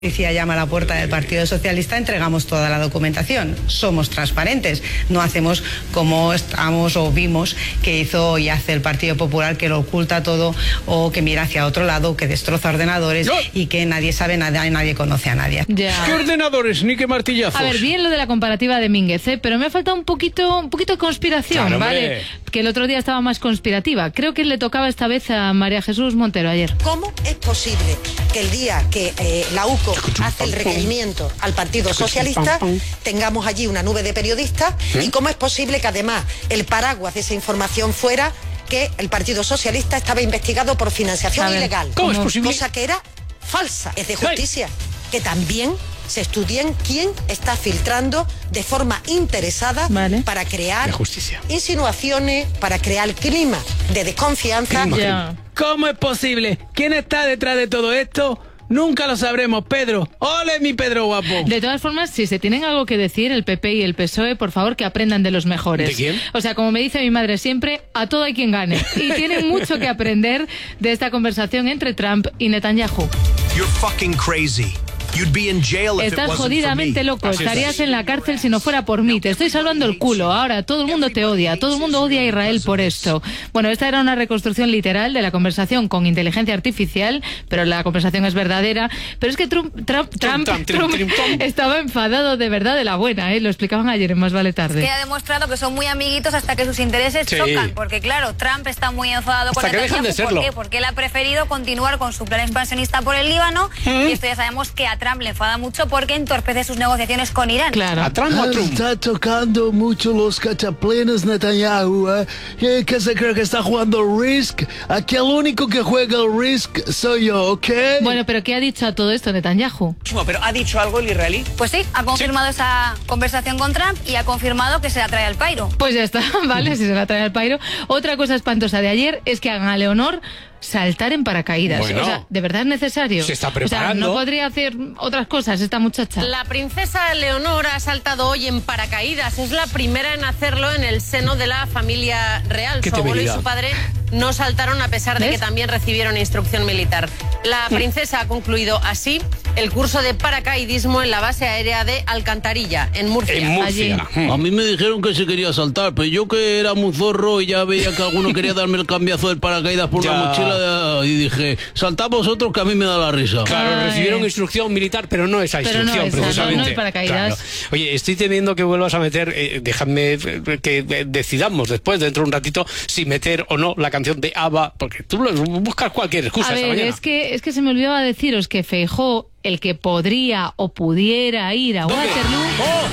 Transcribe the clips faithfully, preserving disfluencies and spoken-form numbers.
Policía llama a la puerta del Partido Socialista, entregamos toda la documentación. Somos transparentes, no hacemos como estamos o vimos que hizo y hace el Partido Popular, que lo oculta todo o que mira hacia otro lado, que destroza ordenadores ¿Yo? y que nadie sabe nada y nadie conoce a nadie. Ya. ¿Qué ordenadores? Ni qué martillazos. A ver, bien lo de la comparativa de Mínguez, ¿eh? Pero me ha faltado un poquito, un poquito de conspiración, claro, ¿vale? Hombre. Que el otro día estaba más conspirativa. Creo que le tocaba esta vez a María Jesús Montero ayer. ¿Cómo es posible que el día que eh, la U C O hace el requerimiento al Partido Socialista tengamos allí una nube de periodistas? ¿Sí? ¿Y cómo es posible que además el paraguas de esa información fuera que el Partido Socialista estaba investigado por financiación ver, ilegal? ¿Cómo es posible? Cosa que era falsa. Es de justicia. Que también se estudien quién está filtrando de forma interesada vale. para crear de justicia. insinuaciones, para crear clima de desconfianza. Ya. ¿Cómo es posible? ¿Quién está detrás de todo esto? Nunca lo sabremos, Pedro. ¡Ole, mi Pedro guapo! De todas formas, si se tienen algo que decir, el P P y el P S O E, por favor, que aprendan de los mejores. ¿De quién? O sea, como me dice mi madre siempre, a todo hay quien gane. Y tienen mucho que aprender de esta conversación entre Trump y Netanyahu. You're fucking crazy. You'd be in jail if it Estás wasn't for jodidamente me. loco, Así es. estarías en la cárcel si no fuera por mí, te estoy salvando el culo, ahora todo el mundo te odia, todo el mundo odia a Israel por esto. Bueno, esta era una reconstrucción literal de la conversación con inteligencia artificial, pero la conversación es verdadera, pero es que Trump, Trump, Trump, Trump, Trump Trump, Trump. estaba enfadado de verdad de la buena, ¿eh? Lo explicaban ayer en Más Vale Tarde. Que ha demostrado que son muy amiguitos hasta que sus intereses Sí. chocan, porque claro, Trump está muy enfadado Hasta con que dejan Netanyahu. de serlo. ¿Por qué? Porque él ha preferido continuar con su plan expansionista por el Líbano, ¿Eh? y esto ya sabemos que a Trump le enfada mucho porque entorpece sus negociaciones con Irán. Claro. ¿A Trump o a Trump? Está tocando mucho los cachaplenes Netanyahu, ¿eh? ¿Qué, qué se cree que está jugando Risk? Aquí el único que juega el Risk soy yo, ¿ok? Bueno, pero ¿qué ha dicho a todo esto Netanyahu? Pero ¿ha dicho algo el israelí? Pues sí, ha confirmado Sí. esa conversación con Trump y ha confirmado que se la trae al pairo. Pues ya está, vale, si se la trae al pairo. Otra cosa espantosa de ayer es que hagan a Leonor saltar en paracaídas. Bueno. O sea, ¿de verdad es necesario? Se está O sea, preparando. ¿no podría hacer otras cosas esta muchacha? La princesa Leonor ha saltado hoy en paracaídas. Es la primera en hacerlo en el seno de la familia real. Qué Su abuelo y temeridad. su padre no saltaron a pesar de ¿Ves? que también recibieron instrucción militar. La princesa ha concluido así el curso de paracaidismo en la base aérea de Alcantarilla, en Murcia. En Murcia. Allí. A mí me dijeron que se quería saltar, pero yo que era muy zorro y ya veía que alguno quería darme el cambiazo del paracaídas por Ya. la mochila de- y dije, saltad vosotros que a mí me da la risa. Claro, Ay. recibieron instrucción militar, pero no esa Pero no instrucción, esa, no, precisamente. no el paracaídas. Claro. Oye, estoy temiendo que vuelvas a meter, eh, déjame eh, que eh, decidamos después, dentro de un ratito, si meter o no la canción de ABBA, porque tú lo- buscas cualquier excusa A esta ver, mañana. es que, es que se me olvidaba deciros que Feijóo, el que podría o pudiera ir a ¿Dónde? Waterloo... ¡Oh!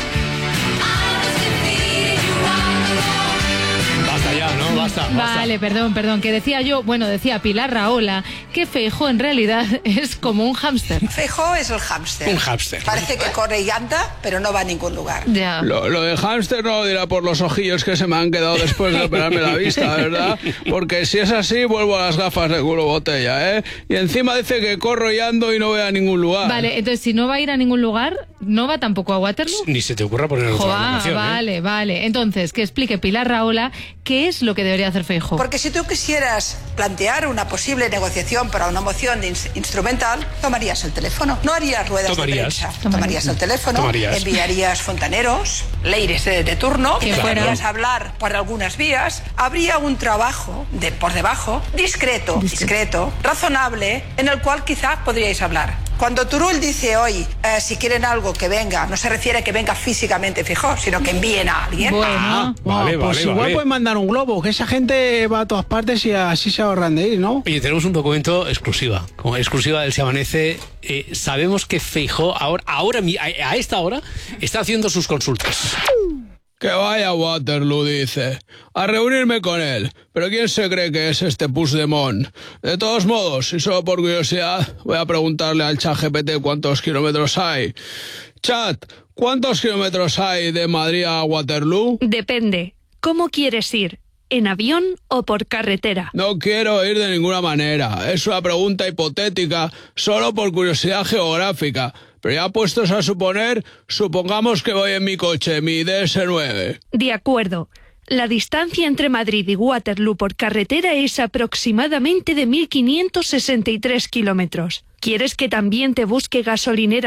Basta ya, ¿no? Basta, basta. Vale, perdón, perdón, que decía yo, bueno, decía Pilar Rahola, que Feijóo en realidad es como un hámster. Feijóo es el hámster. Un hámster. Parece que corre y anda, pero no va a ningún lugar. Ya. Lo, lo de hámster no lo dirá por los ojillos que se me han quedado después de operarme la vista, ¿verdad? Porque si es así, vuelvo a las gafas de culo botella, ¿eh? Y encima dice que corro y ando y no voy a ningún lugar. Vale, entonces si no va a ir a ningún lugar, ¿no va tampoco a Waterloo? Ni se te ocurra poner otra Joa, canción, ¿eh? vale, vale. Entonces, que explique Pilar Rahola qué es lo que debería hacer Feijóo. Porque si tú quisieras plantear una posible negociación para una moción de ins- instrumental, tomarías el teléfono. No harías ruedas Tomarías. de prensa. Tomarías. Tomarías el teléfono, Tomarías. enviarías fontaneros, leires de, de turno, Que empezarías fuera. a hablar por algunas vías. Habría un trabajo de por debajo, discreto, discreto, razonable, en el cual quizás podríais hablar. Cuando Turull dice hoy, eh, si quieren algo que venga, no se refiere a que venga físicamente Feijóo, sino que envíen a alguien. Bueno, Ah, vale, pues vale, igual vale. pueden mandar un globo, que esa gente va a todas partes y así se ahorran de ir, ¿no? Oye, tenemos un documento exclusiva, como exclusiva del Se Amanece. Eh, sabemos que Feijóo ahora, ahora, mi- a, a esta hora, está haciendo sus consultas. Que vaya a Waterloo, dice, a reunirme con él. Pero ¿quién se cree que es este Puigdemont? De todos modos, y solo por curiosidad, voy a preguntarle al ChatGPT cuántos kilómetros hay. Chat, ¿cuántos kilómetros hay de Madrid a Waterloo? Depende. ¿Cómo quieres ir? ¿En avión o por carretera? No quiero ir de ninguna manera. Es una pregunta hipotética, solo por curiosidad geográfica. Pero ya puestos a suponer, supongamos que voy en mi coche, mi D S nueve. De acuerdo. La distancia entre Madrid y Waterloo por carretera es aproximadamente de mil quinientos sesenta y tres kilómetros. ¿Quieres que también te busque gasolinera